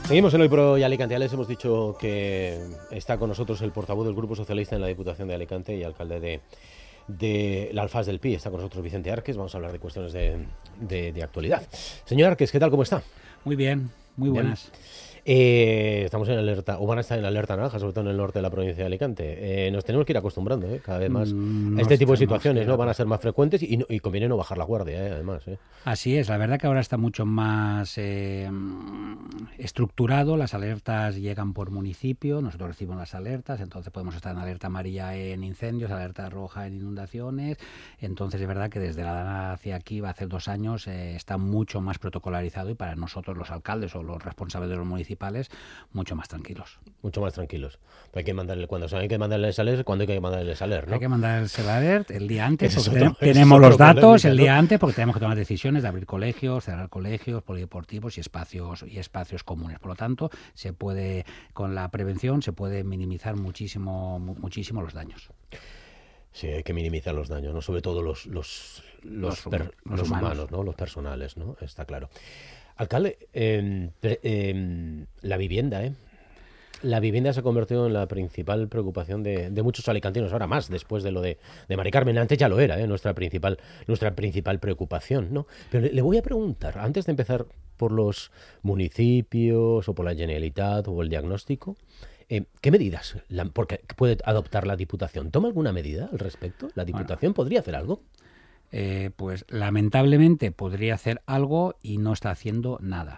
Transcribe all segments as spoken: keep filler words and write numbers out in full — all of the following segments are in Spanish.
Seguimos en Hoy Por Hoy Alicante. Ya les hemos dicho que está con nosotros el portavoz del Grupo Socialista en la Diputación de Alicante y alcalde de, de la Alfaz del Pi. Está con nosotros Vicente Arques. Vamos a hablar de cuestiones de, de, de actualidad. Señor Arques, ¿qué tal? ¿Cómo está? Muy bien, muy buenas. Bien. Eh, estamos en alerta, o van a estar en alerta naranja, sobre todo en el norte de la provincia de Alicante. Eh, nos tenemos que ir acostumbrando eh, cada vez más Mm, a este tipo de estamos, situaciones, eh, ¿no? Van a ser más frecuentes y, no, y conviene no bajar la guardia, eh, además. Eh. Así es, la verdad que ahora está mucho más eh, estructurado, las alertas llegan por municipio, nosotros recibimos las alertas, entonces podemos estar en alerta amarilla en incendios, alerta roja en inundaciones, entonces es verdad que desde la DANA hacia aquí, va a hacer dos años, eh, está mucho más protocolarizado y para nosotros los alcaldes o los responsables de los municipales, mucho más tranquilos. Mucho más tranquilos. Hay que mandarle, cuando hay que mandarles alert, cuando hay que mandarles alert, ¿no? Hay que mandarles el alert el día antes, porque otro, tenemos los datos el día ¿no? antes, porque tenemos que tomar decisiones de abrir colegios, cerrar colegios, polideportivos y espacios y espacios comunes. Por lo tanto, se puede, con la prevención, se puede minimizar muchísimo, muchísimo los daños. Sí, hay que minimizar los daños, ¿no? Sobre todo los los los, Los, per, los los humanos. humanos, ¿no? Los personales, ¿no? Está claro. Alcalde, eh, eh, la vivienda, ¿eh? La vivienda se ha convertido en la principal preocupación de, de muchos alicantinos, ahora más, después de lo de, de Mari Carmen. Antes ya lo era, ¿eh? nuestra principal nuestra principal preocupación, ¿no? Pero le, le voy a preguntar, antes de empezar por los municipios o por la Generalitat o el diagnóstico, eh, ¿qué medidas la, porque puede adoptar la Diputación? ¿Toma alguna medida al respecto? ¿La Diputación bueno, podría hacer algo? Eh, pues lamentablemente podría hacer algo y no está haciendo nada.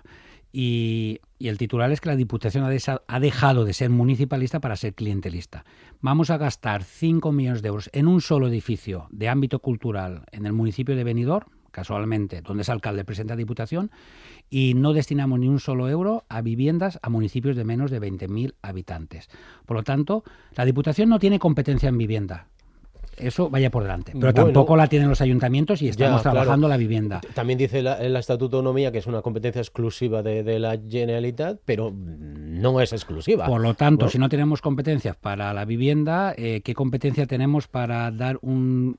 Y, y el titular es que la Diputación ha, desa, ha dejado de ser municipalista para ser clientelista. Vamos a gastar cinco millones de euros en un solo edificio de ámbito cultural en el municipio de Benidorm, casualmente, donde es alcalde presenta a Diputación, y no destinamos ni un solo euro a viviendas a municipios de menos de veinte mil habitantes. Por lo tanto, la Diputación no tiene competencia en vivienda. Eso vaya por delante. Pero bueno, tampoco la tienen los ayuntamientos y estamos ya, trabajando claro. la vivienda. También dice la, el Estatuto de Autonomía que es una competencia exclusiva de, de la Generalitat, pero no es exclusiva. Por lo tanto, ¿no? Si no tenemos competencias para la vivienda, eh, ¿qué competencia tenemos para dar un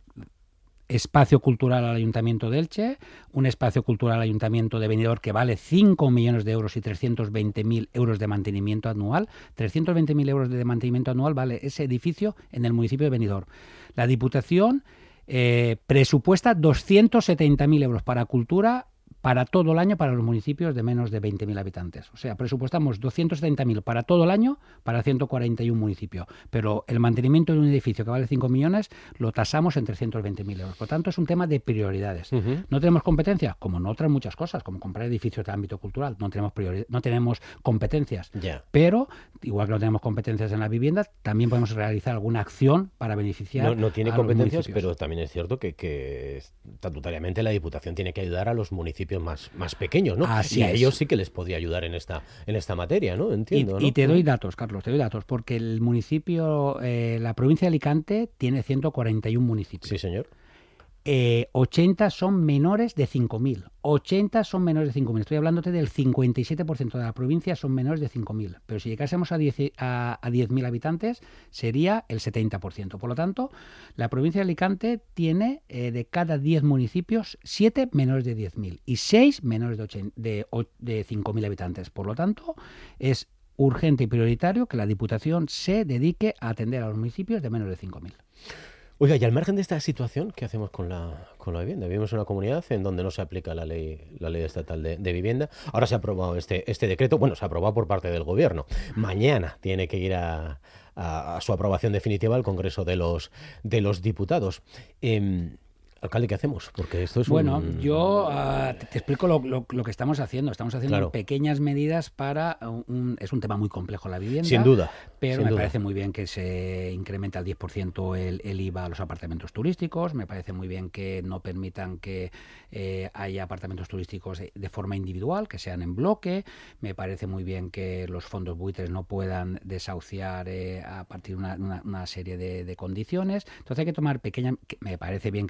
espacio cultural al Ayuntamiento de Elche, un espacio cultural al Ayuntamiento de Benidorm que vale cinco millones de euros y trescientos veinte mil euros de mantenimiento anual? trescientos veinte mil euros de mantenimiento anual vale ese edificio en el municipio de Benidorm. La Diputación eh, presupuesta doscientos setenta mil euros para cultura para todo el año para los municipios de menos de veinte mil habitantes. O sea, presupuestamos doscientos setenta mil para todo el año para ciento cuarenta y uno municipios. Pero el mantenimiento de un edificio que vale cinco millones lo tasamos en trescientos veinte mil euros. Por lo tanto, es un tema de prioridades. Uh-huh. ¿No tenemos competencia? Como en otras muchas cosas, como comprar edificios de ámbito cultural. No tenemos, priori- no tenemos competencias. Yeah. Pero, igual que no tenemos competencias en la vivienda, también podemos realizar alguna acción para beneficiar No, no tiene a competencias, los pero también es cierto que, que estatutariamente la Diputación tiene que ayudar a los municipios más, más pequeños, ¿no? Así y a es. ellos sí que les podría ayudar en esta en esta materia, ¿no? Entiendo. Y, ¿no? y te doy datos, Carlos, te doy datos, porque el municipio, eh, la provincia de Alicante tiene ciento cuarenta y uno municipios. Sí, señor. Eh, ochenta son menores de cinco mil. ochenta son menores de cinco mil. Estoy hablándote del cincuenta y siete por ciento de la provincia son menores de cinco mil. Pero si llegásemos a diez mil habitantes, sería el setenta por ciento. Por lo tanto, la provincia de Alicante tiene eh, de cada diez municipios, siete menores de diez mil y seis menores de, de, de cinco mil habitantes. Por lo tanto, es urgente y prioritario que la Diputación se dedique a atender a los municipios de menos de cinco mil. Oiga, y al margen de esta situación, ¿qué hacemos con la, con la vivienda? Vivimos en una comunidad en donde no se aplica la ley la ley estatal de, de vivienda. Ahora se ha aprobado este, este decreto, bueno, se ha aprobado por parte del Gobierno. Mañana tiene que ir a, a, a su aprobación definitiva al Congreso de los, de los Diputados. Eh, Alcalde, ¿qué hacemos? Porque esto es Bueno, un... yo uh, te, te explico lo, lo, lo que estamos haciendo. Estamos haciendo claro. pequeñas medidas para... Un, es un tema muy complejo la vivienda. Sin duda. Pero sin me duda. parece muy bien que se incremente al diez por ciento el, el I V A a los apartamentos turísticos. Me parece muy bien que no permitan que eh, haya apartamentos turísticos de forma individual, que sean en bloque. Me parece muy bien que los fondos buitres no puedan desahuciar eh, a partir de una, una, una serie de, de condiciones. Entonces hay que tomar pequeñas... Me parece bien que los... Eh,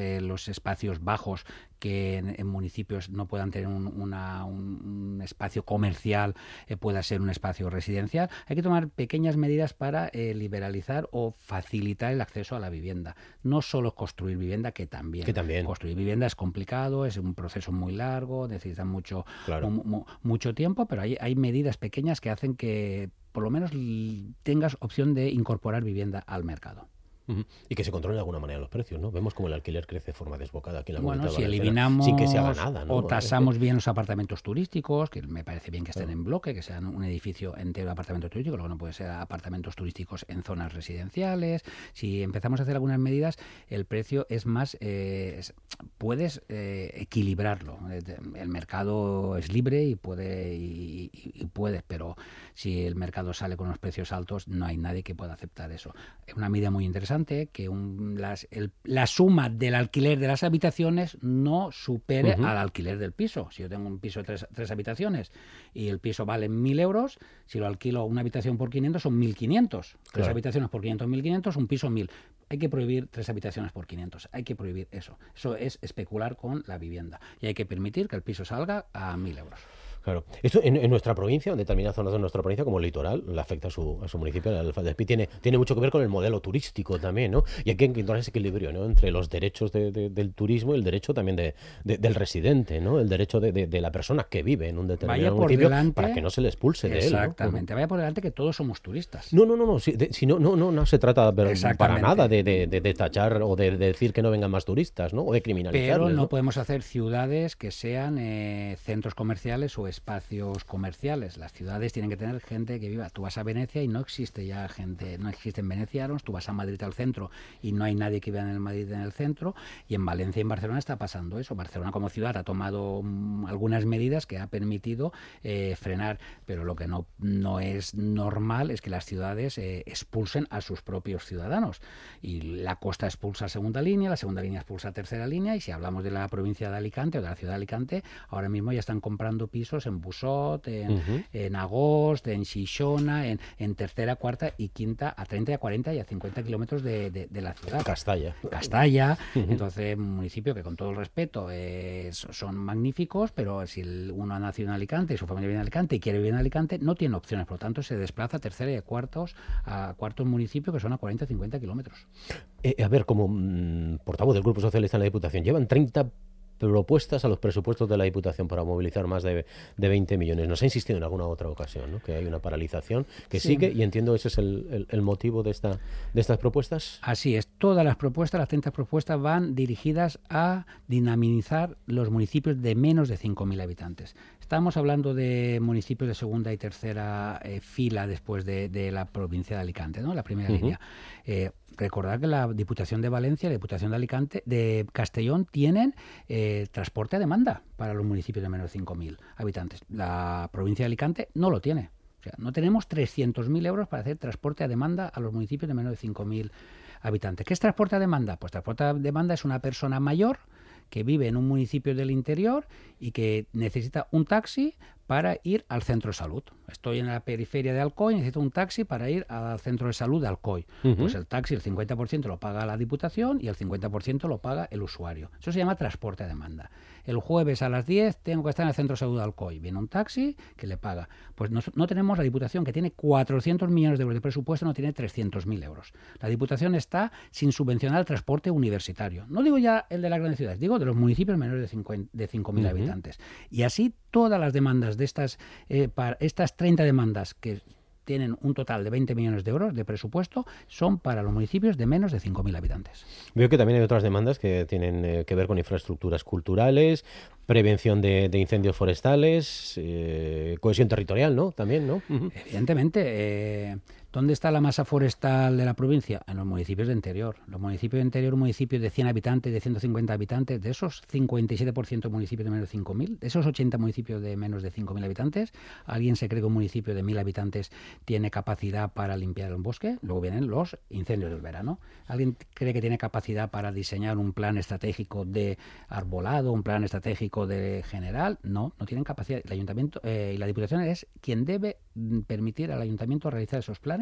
eh, los espacios bajos que en, en municipios no puedan tener un, una, un, un espacio comercial, eh, pueda ser un espacio residencial. Hay que tomar pequeñas medidas para eh, liberalizar o facilitar el acceso a la vivienda. No solo construir vivienda, que también. Que también. Construir vivienda es complicado, es un proceso muy largo, necesita mucho, claro. mu, mu, mucho tiempo, pero hay, hay medidas pequeñas que hacen que por lo menos tengas opción de incorporar vivienda al mercado. Uh-huh. Y que se controle de alguna manera los precios, ¿no? Vemos como el alquiler crece de forma desbocada aquí en la Bueno, Comunidad si Valenciana, eliminamos sin que se haga nada, ¿no? o tasamos bien los apartamentos turísticos, que me parece bien que estén en bloque, que sean un edificio entero de apartamentos turísticos, lo que no puede ser apartamentos turísticos en zonas residenciales. Si empezamos a hacer algunas medidas, el precio es más, eh, es, puedes eh, equilibrarlo. El mercado es libre y puede y, y, y puedes, pero si el mercado sale con unos precios altos, no hay nadie que pueda aceptar eso. Es una medida muy interesante que un, las, el, la suma del alquiler de las habitaciones no supere uh-huh. al alquiler del piso. Si yo tengo un piso de tres, tres habitaciones y el piso vale mil euros, si lo alquilo una habitación por quinientos son mil quinientos. Claro. Tres habitaciones por quinientos, mil quinientos, un piso mil. Hay que prohibir tres habitaciones por quinientos. Hay que prohibir eso. Eso es especular con la vivienda. Y hay que permitir que el piso salga a mil euros. Claro. Esto en, en nuestra provincia, en determinadas zonas de nuestra provincia, como el litoral, le afecta a su, a su municipio. El Alfaz del Pi tiene, tiene mucho que ver con el modelo turístico también, ¿no? Y hay que encontrar ese equilibrio, ¿no? Entre los derechos de, de, del turismo y el derecho también de, de, del residente, ¿no? El derecho de, de, de la persona que vive en un determinado municipio delante, para que no se le expulse de él, ¿no? Exactamente. Vaya por delante que todos somos turistas. No, no, no, no. Si, de, si no, no, no, no se trata para nada de, de, de, de tachar o de, de decir que no vengan más turistas, ¿no? O de criminalizarles. Pero no, ¿no? podemos hacer ciudades que sean eh, centros comerciales o espacios comerciales. Las ciudades tienen que tener gente que viva. Tú vas a Venecia y no existe ya gente, no existen venecianos. Tú vas a Madrid al centro y no hay nadie que viva en el Madrid en el centro. Y en Valencia y en Barcelona está pasando eso. Barcelona como ciudad ha tomado um, algunas medidas que ha permitido eh, frenar, pero lo que no, no es normal es que las ciudades eh, expulsen a sus propios ciudadanos. Y la costa expulsa a segunda línea, la segunda línea expulsa a tercera línea, y si hablamos de la provincia de Alicante o de la ciudad de Alicante, ahora mismo ya están comprando pisos en Busot, en, uh-huh. en Agost, en Xixona, en, en tercera, cuarta y quinta, a treinta, a cuarenta y a cincuenta kilómetros de, de, de la ciudad. Castalla. Castalla. Uh-huh. Entonces, un municipio que, con todo el respeto, eh, son magníficos, pero si el, uno ha nacido en Alicante y su familia vive en Alicante y quiere vivir en Alicante, no tiene opciones. Por lo tanto, se desplaza a tercera y a cuartos, a cuartos municipios que son a cuarenta, cincuenta kilómetros. Eh, a ver, como mmm, portavoz del Grupo Socialista en la Diputación, llevan treinta propuestas a los presupuestos de la Diputación para movilizar más de, de veinte millones. Nos ha insistido en alguna otra ocasión, ¿no? Que hay una paralización que sí. sigue, y entiendo ese es el, el, el motivo de, esta, de estas propuestas. Así es. Todas las propuestas, las treinta propuestas, van dirigidas a dinamizar los municipios de menos de cinco mil habitantes. Estamos hablando de municipios de segunda y tercera eh, fila después de, de la provincia de Alicante, ¿no? La primera uh-huh. línea. Eh, recordar que la Diputación de Valencia y la Diputación de Alicante, de Castellón, tienen eh, transporte a demanda para los municipios de menos de cinco mil habitantes. La provincia de Alicante no lo tiene. O sea, no tenemos trescientos mil euros para hacer transporte a demanda a los municipios de menos de cinco mil habitantes. ¿Qué es transporte a demanda? Pues transporte a demanda es una persona mayor que vive en un municipio del interior y que necesita un taxi para ir al centro de salud. Estoy en la periferia de Alcoy, necesito un taxi para ir al centro de salud de Alcoy. Uh-huh. Pues el taxi, el cincuenta por ciento lo paga la Diputación y el cincuenta por ciento lo paga el usuario. Eso se llama transporte a demanda. El jueves a las diez tengo que estar en el centro de salud de Alcoy. Viene un taxi que le paga. Pues no, no tenemos la Diputación, que tiene cuatrocientos millones de euros de presupuesto, no tiene trescientos mil euros. La Diputación está sin subvencionar el transporte universitario. No digo ya el de las grandes ciudades, digo de los municipios menores de cinco mil uh-huh. habitantes. Y así todas las demandas de estas, eh, para estas treinta demandas que tienen un total de veinte millones de euros de presupuesto, son para los municipios de menos de cinco mil habitantes. Veo que también hay otras demandas que tienen eh, que ver con infraestructuras culturales, prevención de, de incendios forestales, eh, cohesión territorial, ¿no? También, ¿no? Uh-huh. Evidentemente. Eh, ¿Dónde está la masa forestal de la provincia? En los municipios de interior. Los municipios de interior, municipios de cien habitantes, de ciento cincuenta habitantes, de esos cincuenta y siete por ciento municipios de menos de cinco mil, de esos ochenta municipios de menos de cinco mil habitantes, ¿alguien se cree que un municipio de mil habitantes tiene capacidad para limpiar un bosque? Luego vienen los incendios del verano. ¿Alguien cree que tiene capacidad para diseñar un plan estratégico de arbolado, un plan estratégico de general? No, no tienen capacidad. El ayuntamiento eh, y la Diputación es quien debe permitir al ayuntamiento realizar esos planes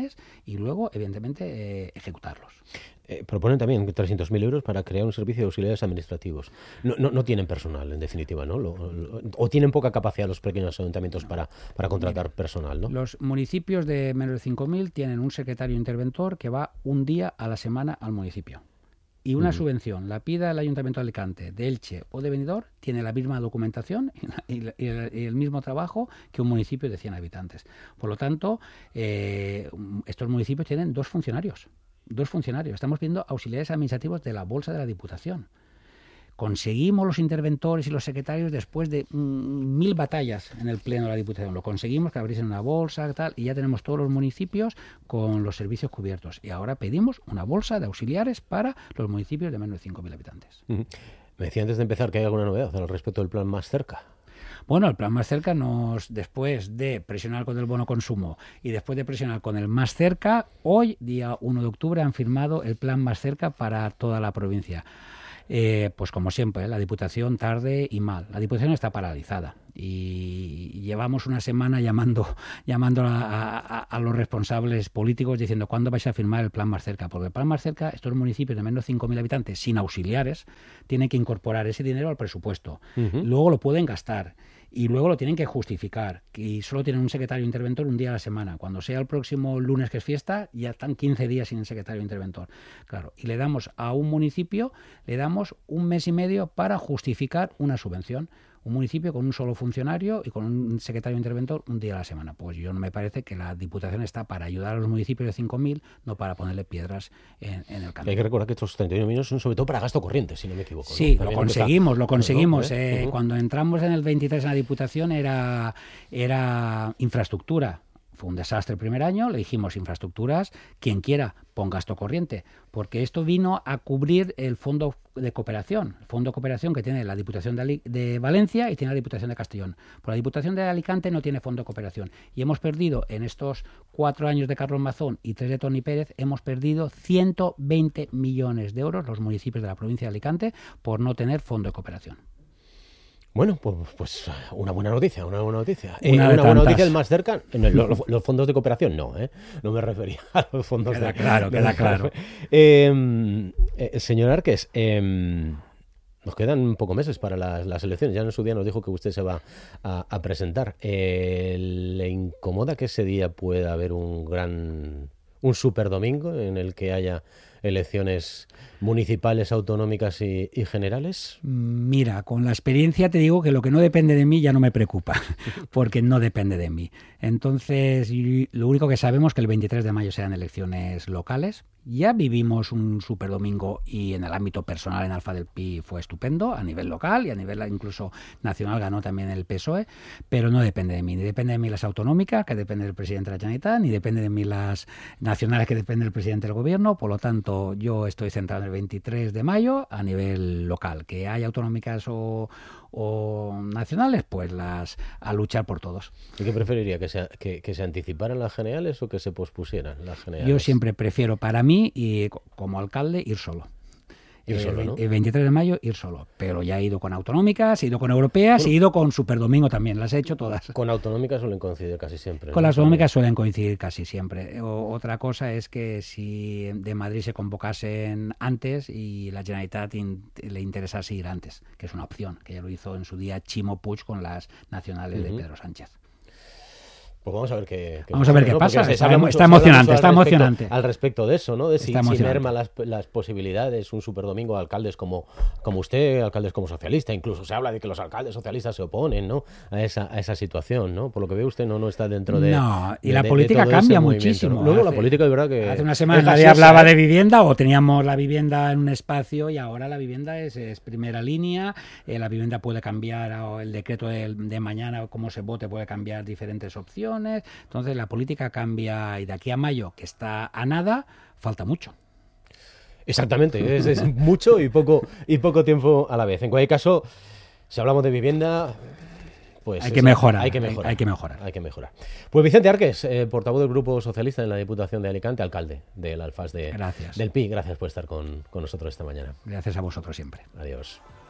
planes y luego, evidentemente, eh, ejecutarlos. Eh, proponen también trescientos mil euros para crear un servicio de auxiliares administrativos. No, no, no tienen personal, en definitiva, ¿no? Lo, lo, o tienen poca capacidad los pequeños ayuntamientos para, para contratar Mira, personal, ¿no? Los municipios de menos de cinco mil tienen un secretario interventor que va un día a la semana al municipio. Y una uh-huh. subvención, la pida el Ayuntamiento de Alicante, de Elche o de Benidorm, tiene la misma documentación y, la, y, el, y el mismo trabajo que un municipio de cien habitantes. Por lo tanto, eh, estos municipios tienen dos funcionarios. Dos funcionarios. Estamos viendo auxiliares administrativos de la bolsa de la Diputación. Conseguimos los interventores y los secretarios después de mm, mil batallas en el pleno de la Diputación. Lo conseguimos, que abriesen una bolsa tal, y ya tenemos todos los municipios con los servicios cubiertos. Y ahora pedimos una bolsa de auxiliares para los municipios de menos de cinco mil habitantes. Uh-huh. Me decía antes de empezar que hay alguna novedad al respecto del plan Más Cerca. Bueno, el plan Más Cerca, nos, después de presionar con el bono consumo y después de presionar con el Más Cerca, hoy, día uno de octubre, han firmado el plan Más Cerca para toda la provincia. Eh, pues como siempre, ¿eh? La Diputación tarde y mal. La Diputación está paralizada y llevamos una semana llamando, llamando a, a, a los responsables políticos diciendo ¿cuándo vais a firmar el plan Más Cerca? Porque el plan Más Cerca, estos municipios de menos de cinco mil habitantes sin auxiliares tienen que incorporar ese dinero al presupuesto. Uh-huh. Luego lo pueden gastar. Y luego lo tienen que justificar. Y solo tienen un secretario interventor un día a la semana. Cuando sea el próximo lunes, que es fiesta, ya están quince días sin el secretario interventor. Claro, y le damos a un municipio, le damos un mes y medio para justificar una subvención. Un municipio con un solo funcionario y con un secretario interventor un día a la semana. Pues yo no me parece que la Diputación está para ayudar a los municipios de cinco mil, no para ponerle piedras en, en el camino. Hay que recordar que estos treinta y uno millones son sobre todo para gasto corriente, si no me equivoco. Sí, ¿no? lo conseguimos, lo conseguimos. ¿no? ¿Eh? Uh-huh. Cuando entramos en el veintitrés en la Diputación era, era infraestructura. Fue un desastre el primer año, le dijimos infraestructuras, quien quiera, pon gasto corriente, porque esto vino a cubrir el fondo de cooperación, el fondo de cooperación que tiene la Diputación de, Ali- de Valencia y tiene la Diputación de Castellón. Por la Diputación de Alicante no tiene fondo de cooperación y hemos perdido en estos cuatro años de Carlos Mazón y tres de Toni Pérez, hemos perdido ciento veinte millones de euros los municipios de la provincia de Alicante por no tener fondo de cooperación. Bueno, pues, pues una buena noticia, una buena noticia. Una, eh, una buena tantas. noticia el Más Cerca, en el, los, los fondos de cooperación no, ¿eh? No me refería a los fondos queda de... Claro, de, queda de, claro, eh, eh, señor Arques, eh, nos quedan pocos meses para las, las elecciones. Ya en su día nos dijo que usted se va a, a presentar. Eh, ¿Le incomoda que ese día pueda haber un gran... un super domingo en el que haya elecciones municipales, autonómicas y, y generales? Mira, con la experiencia te digo que lo que no depende de mí ya no me preocupa, porque no depende de mí. Entonces, lo único que sabemos es que el veintitrés de mayo serán elecciones locales. Ya vivimos un superdomingo y en el ámbito personal en Alfa del Pi fue estupendo, a nivel local y a nivel incluso nacional ganó también el P S O E, pero no depende de mí. Ni depende de mí las autonómicas, que depende del presidente de la Generalitat, ni depende de mí las nacionales, que depende del presidente del gobierno. Por lo tanto, yo estoy centrado en el veintitrés de mayo a nivel local. Que haya autonómicas o, o nacionales, pues las a luchar por todos. ¿Y qué preferiría? ¿Que se, que, que se anticiparan las generales o que se pospusieran las generales? Yo siempre prefiero para mí y como alcalde ir solo. Ir solo, el, ¿no? el veintitrés de mayo ir solo, pero ya he ido con autonómicas, he ido con europeas, bueno, he ido con Superdomingo también, las he hecho todas. Con autonómicas suelen coincidir casi siempre. Con ¿no? las autonómicas suelen coincidir casi siempre. O, otra cosa es que si de Madrid se convocasen antes y la Generalitat in, le interesase ir antes, que es una opción, que ya lo hizo en su día Chimo Puig con las nacionales uh-huh. de Pedro Sánchez. Pues vamos a ver qué, qué vamos a ver qué ¿no? pasa. Está, mucho, está emocionante, está al emocionante. Respecto, al respecto de eso, ¿no? De si, si merma las, las posibilidades un superdomingo de alcaldes como, como usted, alcaldes como socialista. Incluso se habla de que los alcaldes socialistas se oponen, ¿no? a esa a esa situación, ¿no? Por lo que ve usted no, no está dentro de... No, y de, la de, política de cambia ¿no? muchísimo. No, no, hace, la política es verdad que... Hace una semana nadie hablaba de vivienda o teníamos la vivienda en un espacio y ahora la vivienda es, es primera línea. Eh, la vivienda puede cambiar, o el decreto de, de mañana, cómo se vote, puede cambiar diferentes opciones. Entonces, la política cambia y de aquí a mayo, que está a nada, falta mucho. Exactamente, es, es mucho y poco y poco tiempo a la vez. En cualquier caso, si hablamos de vivienda, pues hay que mejorar, hay que mejorar, hay, hay que mejorar, hay que mejorar. Pues Vicente Arques, eh, portavoz del Grupo Socialista en la Diputación de Alicante, alcalde del Alfaz de, del Pi. Gracias por estar con, con nosotros esta mañana. Gracias a vosotros siempre. Adiós.